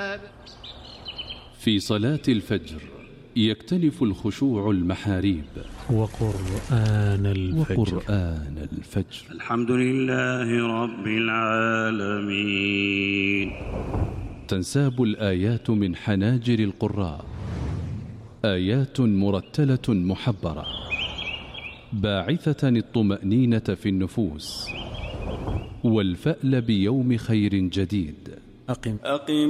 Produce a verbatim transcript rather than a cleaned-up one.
في صلاة الفجر يكتنف الخشوع المحاريب. وقرآن الفجر, وقرآن الفجر. الحمد لله رب العالمين. تنساب الآيات من حناجر القراء، آيات مرتلة محبرة باعثة الطمأنينة في النفوس والفأل بيوم خير جديد. أقم, أقم